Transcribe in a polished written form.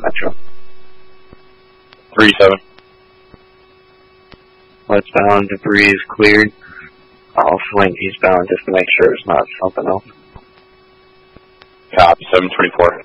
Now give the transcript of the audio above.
Metro. 3-7. Westbound debris is cleared. I'll swing eastbound just to make sure it's not something else. Copy, 724.